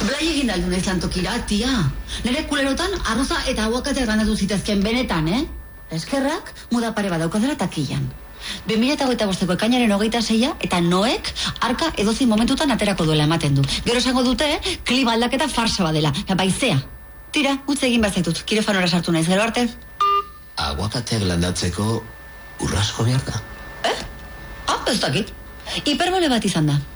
Blai egin aldu nahi zantokira, tia. Nere kulerotan arroza eta aguakatea ganatu zitazken benetan, Eskerrak, muda pare bat daukadera takilan. 2025ko ekainaren 26 eta Noek arka edozein momentutan aterako duela ematen du. Gero esango dute, klima aldaketa farsa badela. Baizea. Tira, utzi egin bazaitut. Kirofanora sartu naiz, gero arte. Aguakateak landatzeko urrasko behar da? Ez dakit. Hiperbole bat izan da.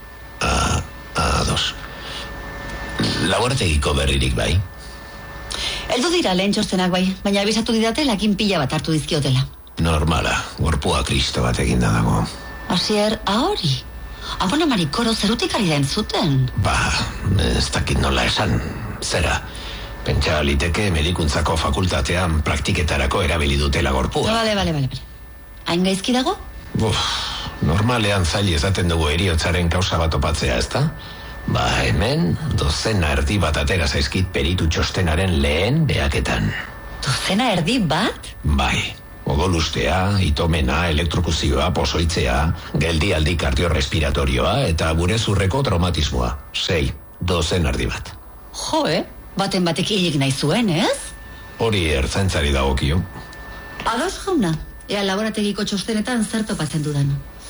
Ados. Laborategiko berririk bai? Eldu dira lehen txostenak bai, baina abisatu didate lakin pila bat hartu dizkiotela. Normala, gorpua kristo bat eginda dago. Asier, ahori. Abona marikoro zerutik ari da entzuten. Ez dakit nola esan. Zera, pentsa liteke medikuntzako fakultatean praktiketarako erabili dutela gorpua. Bale. Hain gaizki dago? Normalean zail ezaten dugu heriotzaren kausa bat opatzea, ezta? Hemen, dozena erdi bat atera zaizkit peritu txostenaren lehen behaketan. Dozena erdi bat? Bai, odolustea, itomena, elektrokuzioa, pozoitzea, geldialdi kardiorrespiratorioa eta burezurreko traumatismoa. 6, dozena erdi bat. Baten batek hilik nahi zuen, ez? Hori ertzaintzari dagokio. Ados jauna, ea laborategiko txostenetan zer topatzen dudan.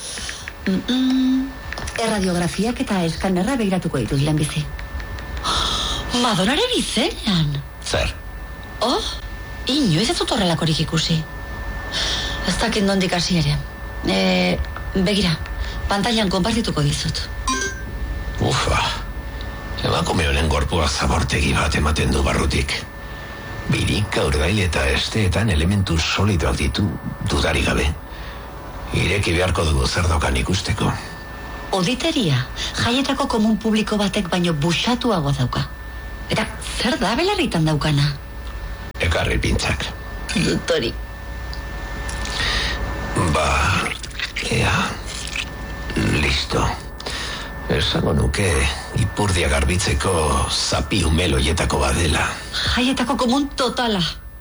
Erradiografiak eta eskanerra begiratuko dituz lehenbizi. Madonaren izenean. Zer? Inoiz ez dut horrelakorik ikusi. Ez dakit nondik hasi ere. Begira, pantailan konpartituko dizut. Emakume honen gorpua zabortegi bat ematen du barrutik. Birika, urdail eta esteetan elementu solidoak ditu dudarik gabe. Ireki beharko dugu zer dokan ikusteko. Oditeria, jaietako komun publiko batek baino busatuago dauka. Eta zer da belarritan daukana? Ekarri pintzak. Tori. Ea, listo. Esango nuke ipurdia garbitzeko zapi umeloietako badela. Jaietako komun totala.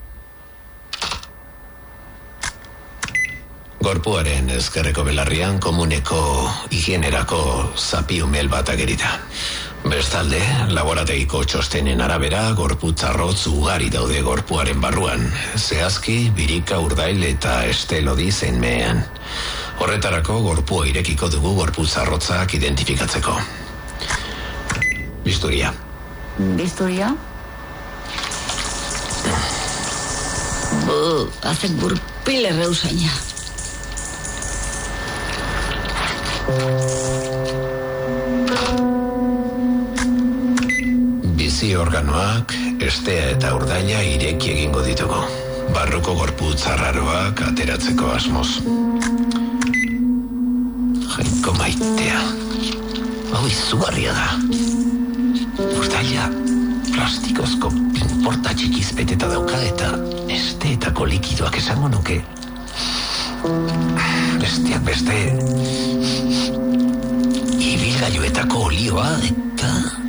Gorpuaren ezkerreko belarrian komuneko higienerako zapi umel bat agerita. Bestalde, laborategiko txostenen arabera gorputzarrotz ugari daude gorpuaren barruan. Zehazki, birika, urdail eta estelodi zein mehean. Horretarako gorpua irekiko dugu gorputzarrotzak identifikatzeko. Bisturia. Bisturia? Azek burpil erreusaina. Bizi organoak, estea eta urdaila ireki egingo ditugu. Barruko gorputz arraroak ateratzeko asmoz. Jainko maitea. Hau izugarria da. Urdaila plastikozko pinporta txikiz beteta dauka eta esteetako likidoak esango nuke. Besteak beste ibilgailuetako olioa eta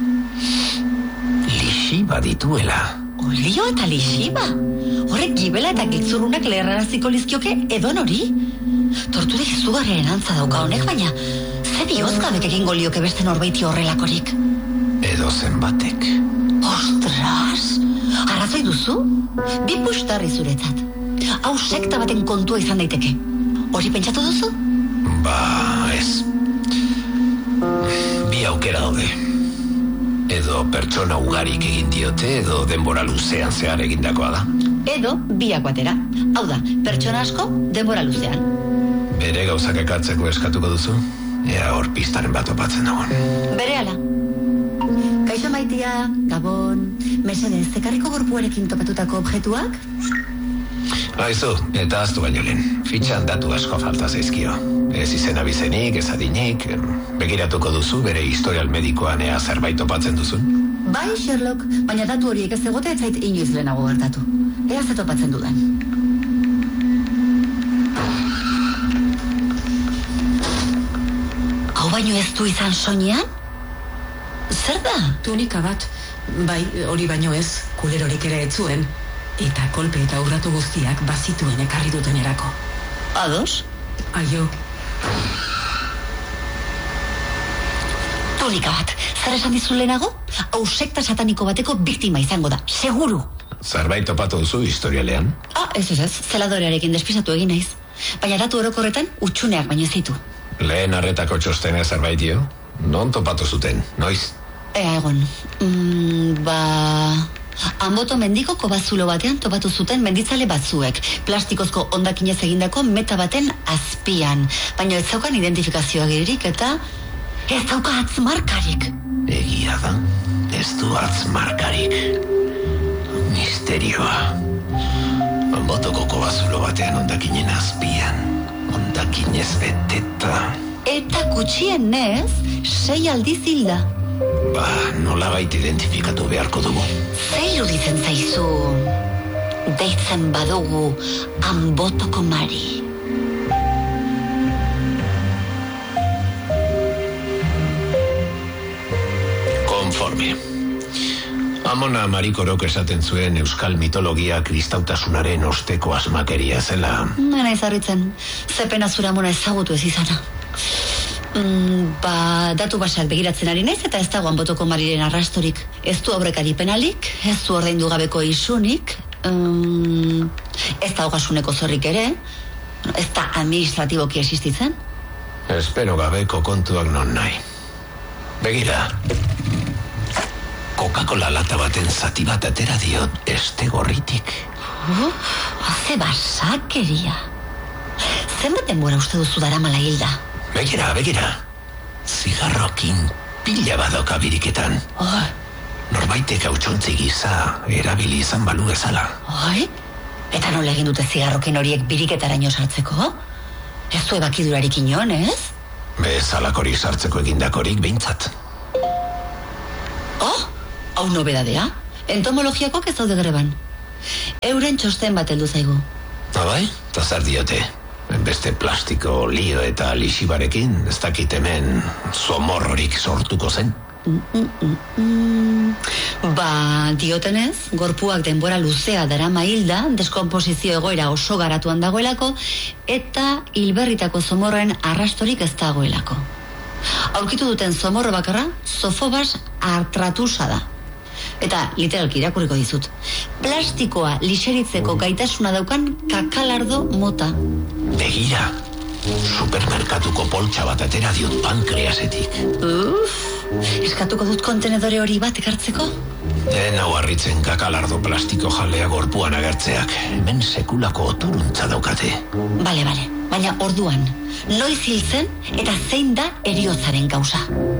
lixiba dituela. Olio eta lixiba? Horrek gibela eta giltzurunak leherraraziko lizkioke edon hori? Tortura izugarriaren antza dauka honek, baina ze diozgabek egingo lioke beste norbaiti horrelakorik? Edo zenbatek. Ostras! Arrazoi duzu? Bi pustarri zuretzat. Hau sekta baten kontua izan daiteke. Hori pentsatu duzu? Ez. Bi aukera daude. Edo pertsona ugarik egin diote, edo denbora luzean zehar egindakoa da. Edo biak batera. Hau da, pertsona asko, denbora luzean. Bere gauzak ekartzeko eskatuko duzu? Ea hor pistaren bat opatzen dagoen. Berehala. Kaixo maitia, Gabon. Mesedez, ekarriko gorpuarekin topatutako objektuak? Aizu, eta aztu baino lehen. Fitxan datu asko falta zaizkio. Ez izen abizenik, ez adinik. Begiratuko duzu bere historial medikoan ea zerbait topatzen duzun? Bai, Sherlock, baina datu horiek ez egote ez zait inoiz lehenago gertatu. Ea ze topatzen dudan. Hau baino ez du izan soinean? Zer da? Tunika bat, bai, hori baino ez, kulerorik ere ez zuen. Eta kolpe eta urratu guztiak bazituen ekarri duten erako. Ados? Aio. Tulika bat, zer esan dizu lehenago? Hau sekta sataniko bateko biktima izango da, seguru. Zerbait topatu duzu historialean? Ez, zeladorearekin despisatu egin naiz. Baina datu orokorretan utxuneak baino ez ditu. Lehen arretako txostena zerbait dio? Non topatu zuten, noiz? Ea egon, Anboto mendiko kobazulo batean topatu zuten menditzale batzuek, plastikozko hondakinez egindako meta baten azpian. Baina ez zaukan identifikazioa geririk eta ez dauka atzmarkarik. Egia da, ez du atzmarkarik. Misterioa. Anbotoko kobazulo batean hondakinen azpian, hondakinez beteta. Eta gutxienez, 6 aldiz hilda. Nolabait identifikatu beharko dugu. Ze iruditzen zaizu deitzen badugu Anbotoko Mari? Konforme. Amona Marikorok esaten zuen euskal mitologia kristautasunaren osteko asmakeria zela. Naiz harritzen, zepena zure amona ezagutu ez izana. Datu basak begiratzen ari naiz eta ez dago Anbotoko Mariren arrastorik. Ez du aurrekari penalik, ez du ordaindu gabeko isunik, ez da ogasuneko zorrik ere, ez da administratiboki existitzen. Espero gabeko kontuak non nahi. Begira, Coca-Cola lata baten zati bat atera diot este gorritik. Ze basakeria. Zenbat denbora uste duzu daramala hilda? Begira. Zigarrokin pila badoka biriketan. Norbaitek hautsontzi gisa erabili izan balu ezala. Eta nola egin dute zigarrokin horiek biriketaraino sartzeko? Ez du ebakidurarik inon, ez? Bezalakorik sartzeko egindakorik behintzat. Hau nobedadea? Entomologiakoak ez daude greban. Euren txosten bat heldu zaigu. Bai? Eta zer diote? Beste plastiko, lio eta lixibarekin ez dakit hemen zomorrorik sortuko zen. Diotenez, gorpuak denbora luzea darama hilda, deskomposizio egoera oso garatuan dagoelako, eta hilberritako zomorroen arrastorik ez dagoelako. Aurkitu duten zomorro bakarra, Zophobas artratusa da. Eta literalki irakurriko dizut. Plastikoa lixeritzeko gaitasuna daukan kakalardo mota. Begira, supermerkatuko poltsa bat atera diot pankreasetik. Eskatuko dut kontenedore hori bat ekartzeko? Hau harritzen kakalardo plastiko jalea gorpuan agertzeak. Hemen sekulako oturuntza daukate. Bale, baina orduan, noiz hil zen eta zein da heriotzaren gauza?